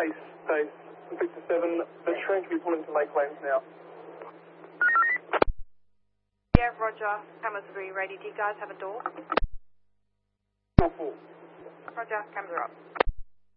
Base. Victor 7, the train can be pulled into Lake Lanes now. Yeah, roger. Cameras 3 ready. Do you guys have a door? 4. Roger, cameras are up.